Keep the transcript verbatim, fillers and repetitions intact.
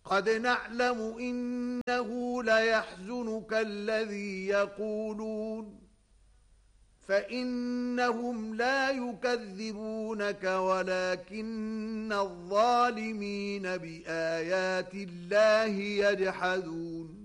قد نعلم إنه ليحزنك الذي يقولون فإنهم لا يكذبونك ولكن الظالمين بآيات الله يجحدون